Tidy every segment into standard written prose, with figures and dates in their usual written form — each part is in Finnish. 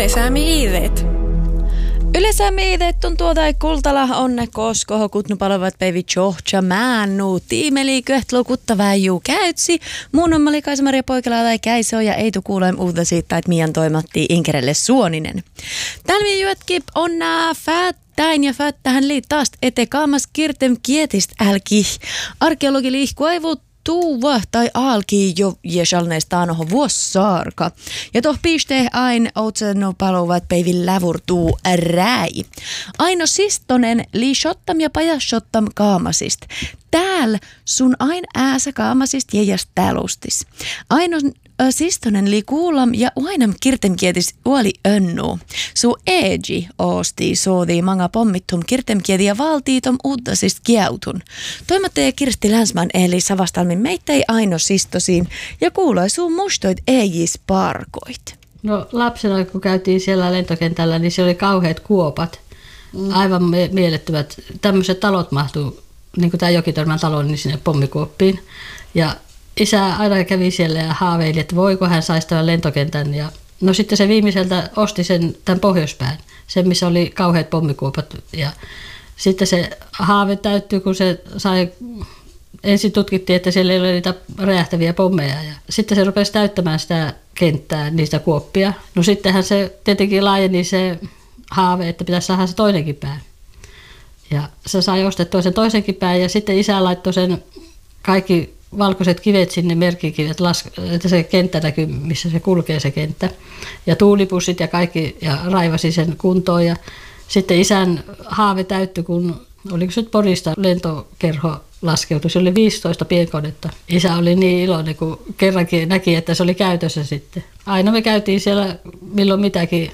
Yle Säämi-iiveet. Yle Säämi-iiveet on tuota kultala onne kosko kutnu palavat päivi Georgia mäännu tiimeli köhtlo kuttavää juu käytsi. Mun on Maria Poikala tai Käisö ja ei tu kuuleem uutta siitä, että mian toimatti Inkerelle Suoninen. Tällä juotkin on nää fättäin ja fättähän lii taas ete kaamas kirtem kietist älki. Arkeologi liihku aivut tuuva tai alki jo jesalneistaan oho vuossaarka. Ja toh piiste ain outseno paluvat peivin lävurtuu räi. Aino sistonen li shottam ja pajashottam kaamasist. Tääl sun ain ääsä kaamasist jäjäs tälustis. Aino sistonen li kuulam ja uainam kirtemkietis uoli önnu. Su eegi oosti soodi manga pommittum kirtemkieti ja valtiitom uuttasist kiautun. Toimattaja Kirsti Länsman eli Savastalmin meittei aino sistosiin ja kuuloi suun mustoit eegis parkoit. No lapsena kun käytiin siellä lentokentällä, niin se oli kauheat kuopat. Aivan mielettömät. Tämmöiset talot mahtuu, niin kuin tämä Jokitörmän talo, niin sinne pommikuoppiin. Ja isä aina kävi siellä ja haaveili, että voiko hän saisi tämän lentokentän. Ja no sitten se viimeiseltä osti tämän pohjoispään, sen missä oli kauheat pommikuopat. Ja sitten se haave täyttyi, kun se sai, ensin tutkittiin, että siellä ei ole niitä räjähtäviä pommeja. Ja sitten se rupesi täyttämään sitä kenttää, niistä kuoppia. No sittenhän se tietenkin laajeni se haave, että pitäisi saada se toinenkin pää. Ja se sai ostettua sen toisenkin pään ja sitten isä laittoi sen kaikki valkoiset kivet sinne, merkkikivet, että se kenttä näkyy, missä se kulkee se kenttä. Ja tuulipussit ja kaikki, ja raivasi sen kuntoon. Ja sitten isän haave täyttyi, kun oliko se nyt Porista lentokerho laskeutui. Se oli 15 pienkonetta. Isä oli niin iloinen, kun kerrankin näki, että se oli käytössä sitten. Aina me käytiin siellä milloin mitäkin.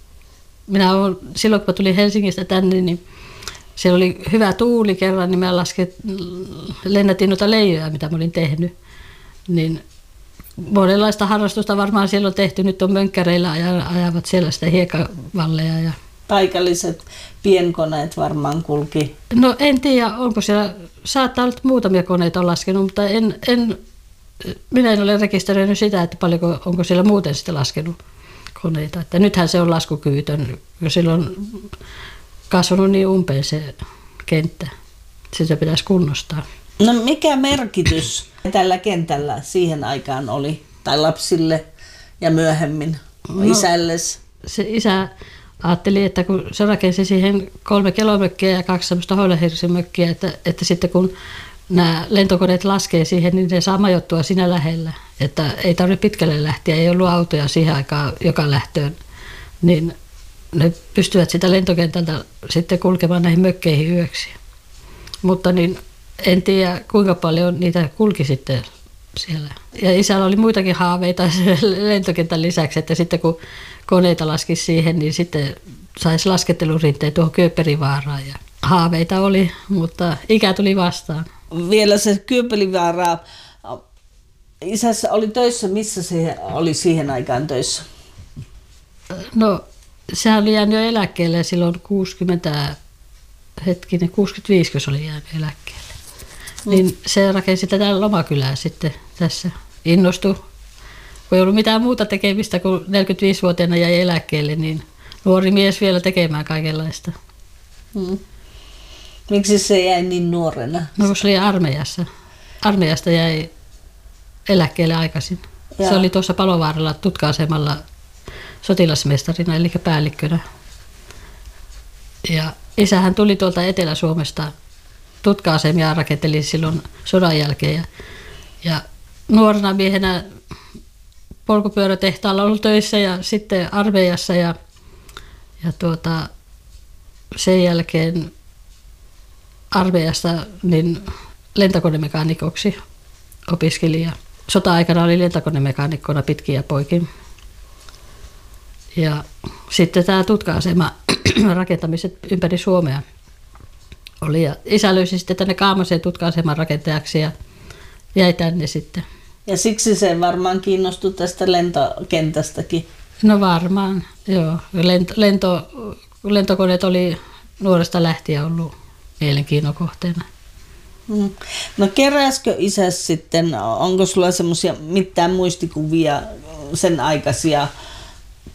Silloin kun mä tulin Helsingistä tänne, niin siellä oli hyvä tuuli kerran, niin mä lennätin noita leijoja, mitä mä olin tehnyt. Niin monenlaista harrastusta varmaan siellä on tehty. Nyt on mönkkäreillä ajavat siellä sitä hiekkavalleja. Ja paikalliset pienkoneet varmaan kulki. No en tiedä, onko siellä, saattaa olla muutamia koneita on laskenut, mutta minä en ole rekisteröinyt sitä, että paljonko, onko siellä muuten sitten laskenut koneita. Että nythän se on laskukyvytön, kun silloin kasvanut niin umpeen se kenttä. Sitä pitäisi kunnostaa. No mikä merkitys tällä kentällä siihen aikaan oli? Tai lapsille ja myöhemmin isällesi? Se isä ajatteli, että kun se rakensi siihen 3 kelomökkiä ja 2 semmoista hoilehirsimökkiä, että sitten kun nämä lentokoneet laskee siihen, niin ne saa majoittua siinä lähellä. Että ei tarvitse pitkälle lähteä, ei ollut autoja siihen aikaan joka lähtöön. Niin ne pystyvät sitä lentokentältä sitten kulkemaan näihin mökkeihin yöksi. Mutta niin en tiedä, kuinka paljon niitä kulki sitten siellä. Ja isällä oli muitakin haaveita lentokentän lisäksi, että sitten kun koneita laskisi siihen, niin sitten saisi laskettelurinteen tuohon Kööperivaaraan. Ja haaveita oli, mutta ikä tuli vastaan. Vielä se Kööperivaara, isässä oli töissä, missä se oli siihen aikaan töissä? No sehän oli jäänyt jo eläkkeelle silloin 65, kun se oli jäänyt eläkkeelle. Niin se rakensi tätä lomakylää sitten tässä. Innostui. Kun ei ollut mitään muuta tekemistä, kun 45-vuotiaana jäi eläkkeelle, niin nuori mies vielä tekemään kaikenlaista. Miksi se jäi niin nuorena? No kun se oli armeijassa. Armeijasta jäi eläkkeelle aikaisin. Ja se oli tuossa Palovaaralla tutka-asemalla sotilasmestarina, eli päällikkönä. Ja isähän tuli tuolta Etelä-Suomesta tutka-asemia rakenteli silloin sodan jälkeen. Ja nuorena miehenä polkupyörätehtaalla ollut töissä ja sitten armeijassa ja sen jälkeen armeijasta niin lentokonemekaanikoksi opiskeli. Ja sota-aikana oli lentokonemekaanikkona pitkin ja poikin. Ja sitten tämä tutka-asema rakentamiset ympäri Suomea oli. Ja isä löysi sitten tänne Kaamaseen tutka-aseman rakentajaksi ja jäi tänne sitten. Ja siksi se varmaan kiinnostui tästä lentokentästäkin. No varmaan, joo. Lentokoneet oli nuoresta lähtien ollut mielenkiinnon kohteena. No keräskö isä sitten, onko sulla semmoisia mitään muistikuvia sen aikaisia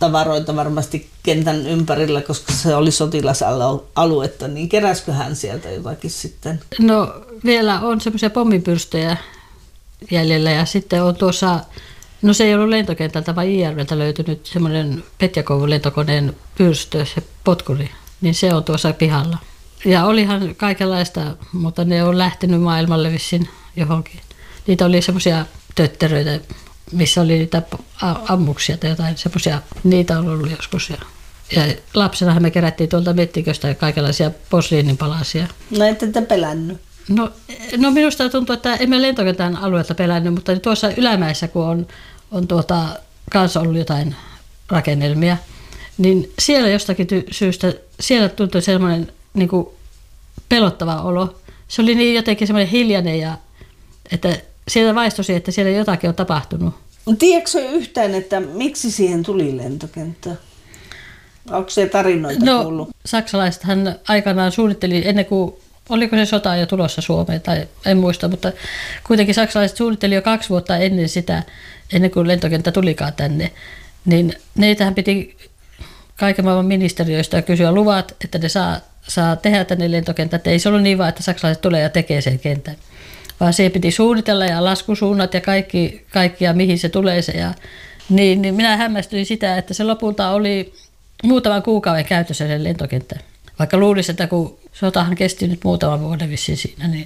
tavaroita varmasti kentän ympärillä, koska se oli sotilasaluetta, niin keräskö hän sieltä jotakin sitten? No vielä on semmoisia pommipyrstöjä jäljellä ja sitten on tuossa, no se ei ollut lentokentältä, vaan IRVltä löytynyt semmoinen Petjakouvun lentokoneen pyrstö, se potkuri, niin se on tuossa pihalla. Ja olihan kaikenlaista, mutta ne on lähtenyt maailmalle vissiin johonkin. Niitä oli semmoisia tötteröitä, missä oli niitä ammuksia tai jotain semmoisia, niitä on ollut joskus. Ja lapsenahan me kerättiin tuolta mettiköstä kaikenlaisia posliininpalasia. No ette te pelännyt? No minusta tuntuu, että emme lentokentän alueelta pelännyt, mutta tuossa Ylämäessä, kun on kanssa ollut jotain rakennelmia, niin siellä jostakin syystä, siellä tuntui semmoinen niin kuin pelottava olo. Se oli niin jotenkin semmoinen hiljainen ja että siellä vaistosi, että siellä jotakin on tapahtunut. Tiedätkö yhtään, että miksi siihen tuli lentokenttä? Onko se tarinoita kuullut? Saksalaisethan aikanaan suunnitteli ennen kuin, oliko se sota jo tulossa Suomeen, tai en muista, mutta kuitenkin saksalaiset suunnitteli jo 2 vuotta ennen sitä, ennen kuin lentokenttä tulikaan tänne, niin neitähän piti kaiken maailman ministeriöistä kysyä luvat, että ne saa tehdä tänne lentokentät. Ei se ollut niin vaan, että saksalaiset tulee ja tekee sen kentän, vaan se piti suunnitella ja laskusuunnat ja kaikki ja mihin se tulee se. Ja, niin minä hämmästyin sitä, että se lopulta oli muutaman kuukauden käytössä sen lentokenttä. Vaikka luulisi, että kun sotahan kesti nyt muutaman vuoden vissiin siinä. Niin.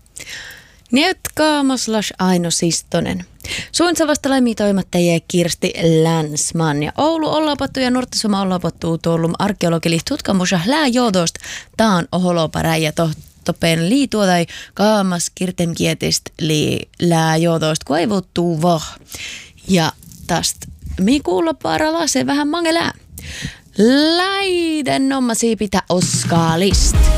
Nyt Kaamoslas Aino Sistonen. Suunnitselvasta toimittajia Kirsti Länsman ja Oulu ollapattu ja Norttasoma ollapattu tuollum arkeologili tutkamusa lääjodost taan oholopärä ja toppen liitua tai Kaamas kirtemkietist lääjodost kuivuttuu vah. Ja tästä mi kuulla parala se vähän mangelää. Läiden nommasi pitää oskaalist.